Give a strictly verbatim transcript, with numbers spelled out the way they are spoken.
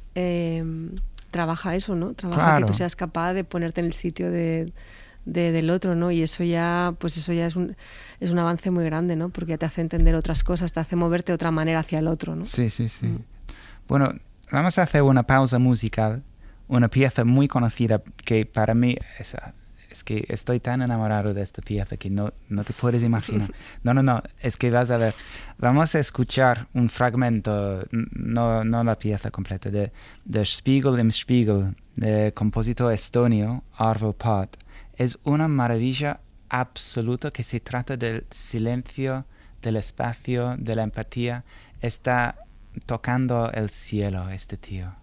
eh, trabaja eso, ¿no? Trabaja Claro. que tú seas capaz de ponerte en el sitio de, de, del otro, ¿no? Y eso ya, pues eso ya es un, es un avance muy grande, ¿no? Porque te hace entender otras cosas, te hace moverte de otra manera hacia el otro, ¿no? Sí, sí, sí. Mm. Bueno, vamos a hacer una pausa musical, una pieza muy conocida que para mí es, es que estoy tan enamorado de esta pieza que no, no te puedes imaginar. No, no, no, es que vas a ver, vamos a escuchar un fragmento, no, no la pieza completa, de, de Spiegel im Spiegel, de compositor estonio Arvo Pärt. Es una maravilla absoluta que se trata del silencio, del espacio, de la empatía. Está tocando el cielo este tío.